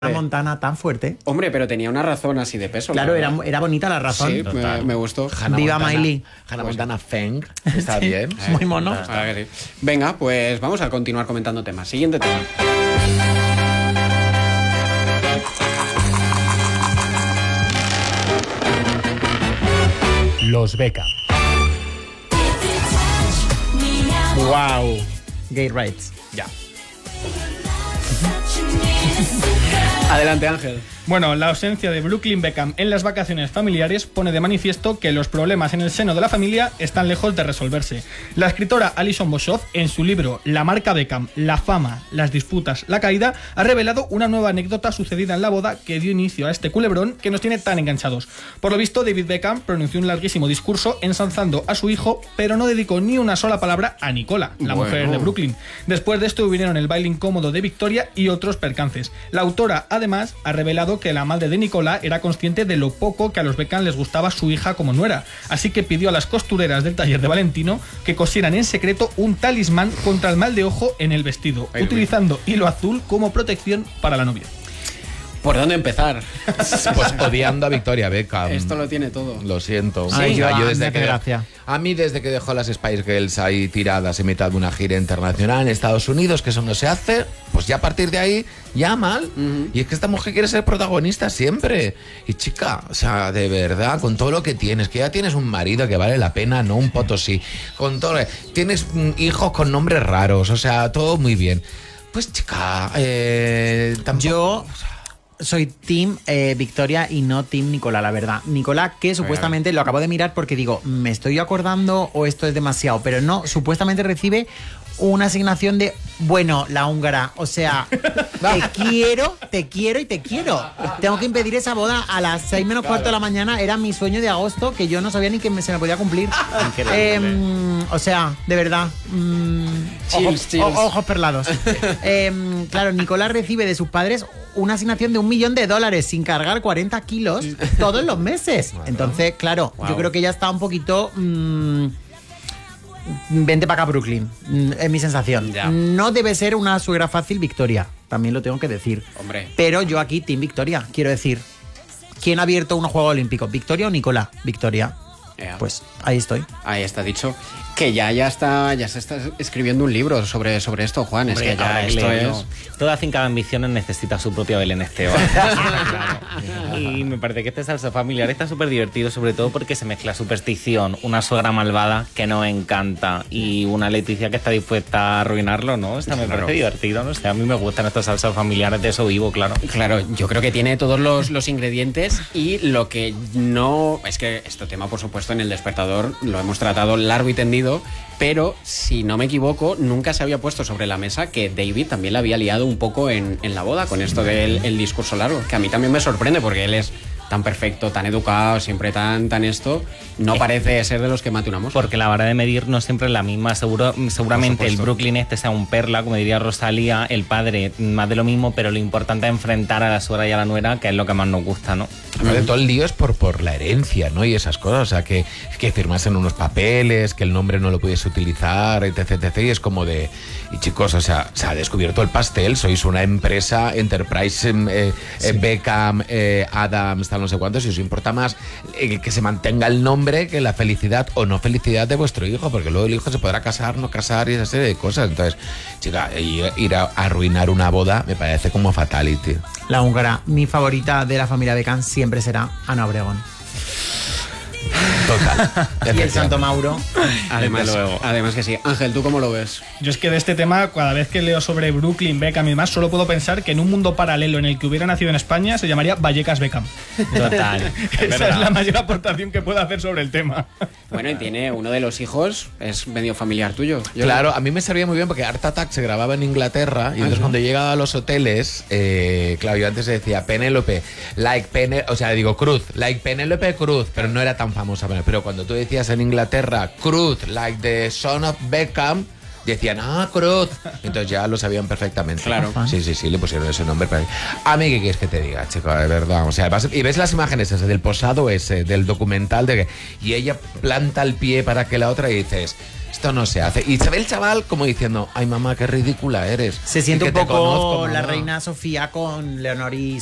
Hannah Montana tan fuerte. Hombre, pero tenía una razón así de peso. Claro, era bonita la razón. Sí, me gustó. Viva Miley. Hannah Montana Feng. Está Sí, bien. muy mono. Sí. Venga, pues vamos a continuar comentando temas. Siguiente tema. Los Beckham. Wow. Gay rights. Ya. Adelante, Ángel. Bueno, la ausencia de Brooklyn Beckham en las vacaciones familiares pone de manifiesto que los problemas en el seno de la familia están lejos de resolverse. La escritora Alison Boshoff, en su libro La marca Beckham, la fama, las disputas, la caída, ha revelado una nueva anécdota sucedida en la boda que dio inicio a este culebrón que nos tiene tan enganchados. Por lo visto, David Beckham pronunció un larguísimo discurso ensalzando a su hijo, pero no dedicó ni una sola palabra a Nicola, la mujer de Brooklyn. Después de esto vinieron el baile incómodo de Victoria y otros percances. La autora, además, ha revelado que la madre de Nicola era consciente de lo poco que a los Beckham les gustaba su hija como nuera, así que pidió a las costureras del taller de Valentino que cosieran en secreto un talismán contra el mal de ojo en el vestido, utilizando hilo azul como protección para la novia. ¿Por dónde empezar? Pues odiando a Victoria Beckham. Esto lo tiene todo. Lo siento. Ay, yo Joan, desde me hace que gracia. a mí desde que dejó las Spice Girls ahí tiradas en mitad de una gira internacional en Estados Unidos, que eso no se hace, pues ya a partir de ahí, ya mal. Y es que esta mujer quiere ser protagonista siempre. Y chica, o sea, de verdad, con todo lo que tienes, que ya tienes un marido que vale la pena, no un potosí, con todo, tienes hijos con nombres raros, o sea, todo muy bien. Pues chica, tampoco... Yo soy team Victoria y no team Nicola, la verdad. Nicola, que supuestamente lo acabo de mirar porque digo, ¿me estoy acordando o esto es demasiado? Pero no, supuestamente recibe una asignación de, bueno, la húngara, o sea, te quiero y te quiero. Tengo que impedir esa boda a las 6 menos cuarto de la mañana. Era mi sueño de agosto, que yo no sabía ni que se me podía cumplir. O sea, de verdad. Chills. Ojos perlados. Claro, Nicola recibe de sus padres una asignación de $1 millón sin cargar 40 kilos todos los meses. Entonces, claro, yo creo que ella está un poquito... vente para acá, Brooklyn. Es mi sensación. Ya. No debe ser una suegra fácil, Victoria. También lo tengo que decir. Hombre. Pero yo aquí, Team Victoria, quiero decir. ¿Quién ha abierto unos Juegos Olímpicos? ¿Victoria o Nicola? Victoria. Pues ahí estoy. Ahí está dicho. Que ya se está escribiendo un libro sobre esto, Juan. Hombre, es que ya esto es... Toda finca de ambiciones necesita su propia Belén Esteban. Claro. Y me parece que este salsa familiar está súper divertido, sobre todo porque se mezcla superstición, una suegra malvada que nos encanta y una Leticia que está dispuesta a arruinarlo, ¿no? Me parece divertido, no sé. A mí me gustan estas salsas familiares, de eso vivo, claro. Claro, yo creo que tiene todos los ingredientes y lo que no... Es que este tema, por supuesto, en El Despertador lo hemos tratado largo y tendido, pero si no me equivoco, nunca se había puesto sobre la mesa que David también la había liado un poco en la boda con esto del el discurso largo, que a mí también me sorprende porque él es tan perfecto, tan educado, siempre tan esto, no parece ser de los que mate una mosca. Porque la vara de medir no siempre es la misma. Seguramente el Brooklyn este sea un perla, como diría Rosalía, el padre más de lo mismo, pero lo importante es enfrentar a la suegra y a la nuera, que es lo que más nos gusta, ¿no? Además, todo el lío es por la herencia, ¿no? Y esas cosas, o sea, que firmasen unos papeles, que el nombre no lo pudiese utilizar, etc. Y es como de... Y chicos, o sea, se ha descubierto el pastel, sois una empresa, Enterprise, Beckham, Adams, tal, no sé cuántos, y os importa más que se mantenga el nombre que la felicidad o no felicidad de vuestro hijo, porque luego el hijo se podrá casar, no casar y esa serie de cosas. Entonces, chica, ir a arruinar una boda me parece como fatality. La húngara, mi favorita de la familia Beckham siempre será Ana Obregón. Total. Y el Santo Mauro. Además que sí. Ángel, ¿tú cómo lo ves? Yo es que de este tema, cada vez que leo sobre Brooklyn, Beckham y demás, solo puedo pensar que en un mundo paralelo en el que hubiera nacido en España se llamaría Vallecas Beckham. Total. Esa es la mayor aportación que puedo hacer sobre el tema. Bueno, y tiene uno de los hijos, es medio familiar tuyo. Claro, a mí me servía muy bien porque Art Attack se grababa en Inglaterra y entonces cuando llegaba a los hoteles, claro, yo antes decía Penélope, Cruz, like Penélope Cruz, pero no era tan famosa. Pero cuando tú decías en Inglaterra Cruz, like the son of Beckham, decían, Cruz. Entonces ya lo sabían perfectamente. Claro. Sí, le pusieron ese nombre. A mí, ¿qué quieres que te diga, chico? De verdad. O sea, y ves las imágenes del posado ese, del documental, y ella planta el pie para que la otra y dices... Esto no se hace. Y se ve el chaval como diciendo, ay mamá, qué ridícula eres. Se siente Y un que te poco conozco, la mamá. reina Sofía con Leonor y